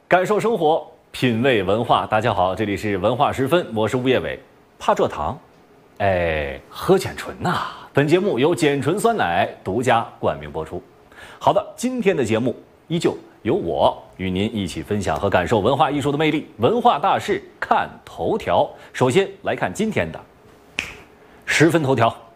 感受生活，品味文化。大家好，这里是文化时分，我是吴业伟。怕蔗糖，喝碱醇呐。本节目由碱醇酸奶独家冠名播出。好的，今天的节目依旧由我与您一起分享和感受文化艺术的魅力。文化大事看头条，首先来看今天的10分头条。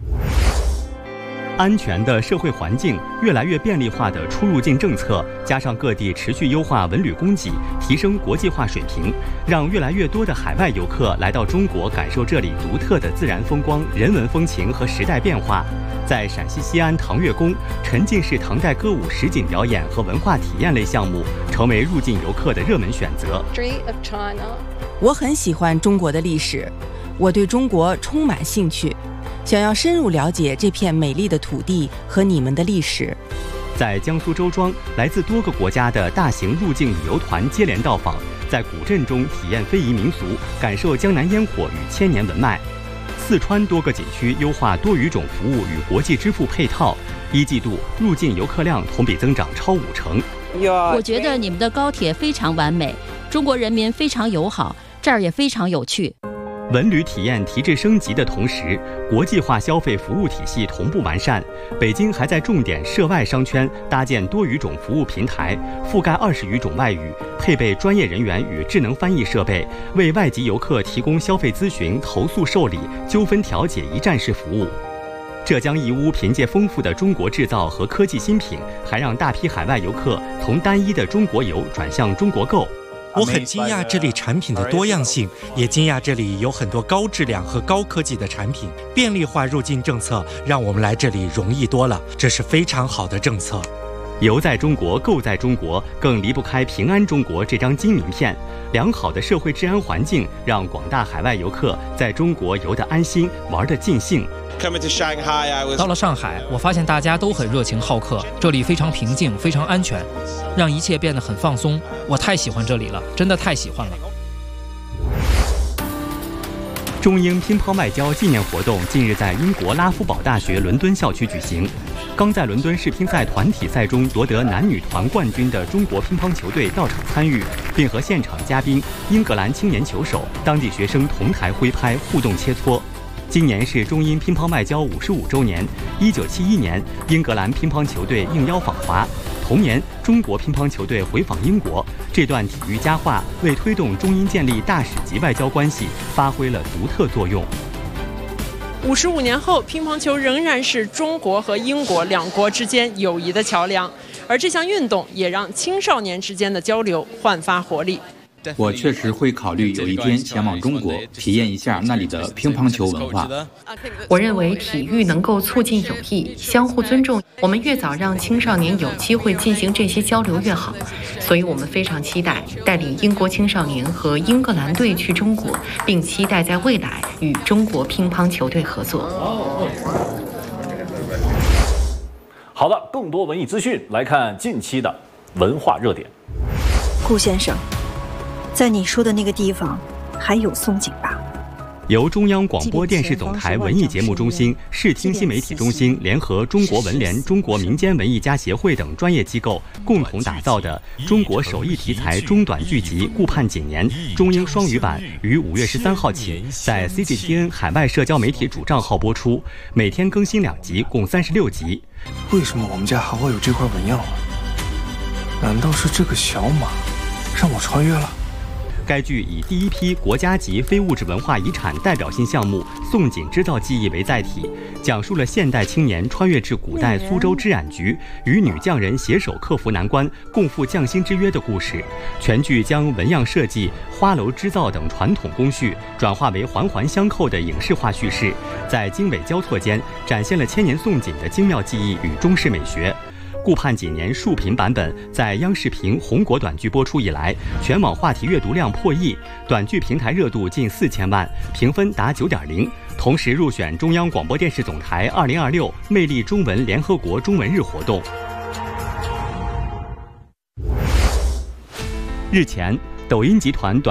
安全的社会环境、越来越便利化的出入境政策，加上各地持续优化文旅供给，提升国际化水平，让越来越多的海外游客来到中国，感受这里独特的自然风光、人文风情和时代变化。在陕西西安唐月宫，沉浸式唐代歌舞实景表演和文化体验类项目成为入境游客的热门选择。 我很喜欢中国的历史，我对中国充满兴趣。想要深入了解这片美丽的土地和你们的历史。 在江苏周庄，来自多个国家的大型入境旅游团接连到访，在古镇中体验非遗民俗，感受江南烟火与千年文脉。四川多个景区优化多语种服务与国际支付配套，1季度入境游客量同比增长超50%。 我觉得你们的高铁非常完美，中国人民非常友好，这儿也非常有趣。 文旅体验提质升级的同时，国际化消费服务体系同步完善。北京还在重点涉外商圈搭建多语种服务平台，覆盖20余种外语，配备专业人员与智能翻译设备，为外籍游客提供消费咨询、投诉受理、纠纷调解一站式服务。浙江义乌凭借丰富的中国制造和科技新品，还让大批海外游客从单一的中国游转向中国购。 我很惊讶这里产品的多样性，也惊讶这里有很多高质量和高科技的产品。便利化入境政策让我们来这里容易多了，这是非常好的政策。 游在中国，购在中国，更离不开平安中国这张金名片。良好的社会治安环境让广大海外游客在中国游得安心，玩得尽兴。 到了上海，我发现大家都很热情好客，这里非常平静，非常安全，让一切变得很放松。我太喜欢这里了，真的太喜欢了。 中英乒乓外交纪念活动近日在英国拉夫堡大学伦敦校区举行。刚在伦敦世乒赛团体赛中夺得男女团冠军的中国乒乓球队到场参与，并和现场嘉宾英格兰青年球手、当地学生同台挥拍互动切磋。今年是中英乒乓外交55周年。1971年，英格兰乒乓球队应邀访华，同年中国乒乓球队回访英国。这段体育佳话为推动中英建立大使级外交关系发挥了独特作用。 55年后，乒乓球仍然是中国和英国两国之间友谊的桥梁，而这项运动也让青少年之间的交流焕发活力。 我确实会考虑有一天前往中国，体验一下那里的乒乓球文化。 我认为体育能够促进友谊，相互尊重。我们越早让青少年有机会进行这些交流越好，所以我们非常期待带领英国青少年和英格兰队去中国，并期待在未来与中国乒乓球队合作。 好的，更多文艺资讯来看近期的文化热点。 顾先生，在你说的那个地方还有松井吧？ 由中央广播电视总台文艺节目中心、视听新媒体中心联合中国文联、中国民间文艺家协会等专业机构共同打造的中国首义题材中短剧集《顾盼锦年》中英双语版于5月13号起在 CGTN 海外社交媒体主账号播出，每天更新2集，共36集。 为什么我们家还会有这块纹样啊？难道是这个小马让我穿越了？ 该剧以第一批国家级非物质文化遗产代表性项目宋锦织造技艺为载体，讲述了现代青年穿越至古代苏州织染局，与女匠人携手克服难关，共赴匠心之约的故事。全剧将纹样设计、花楼织造等传统工序转化为环环相扣的影视化叙事，在经纬交错间展现了千年宋锦的精妙技艺与中式美学。顾盼锦年竖屏版本在央视频红果短剧播出以来，全网话题阅读量破亿，短剧平台热度近4000万，评分达9.0，同时入选中央广播电视总台2026魅力中文联合国中文日活动。日前，抖音集团短